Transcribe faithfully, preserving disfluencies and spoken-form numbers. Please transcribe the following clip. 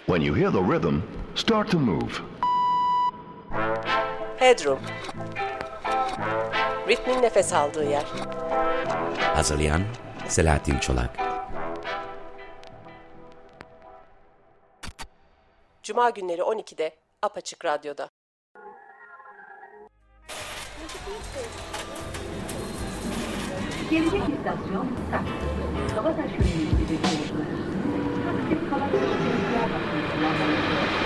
When you hear the rhythm, start to move. Headroom. Ritmin nefes aldığı yer. Hazırlayan Selahattin Çolak. Cuma günleri on ikide Apaçık Radyo'da. Gelecek istasyon Taksim. Kabataş yönünde gidecek yolcular. Taksim Kabataş yönünde kullanmalı.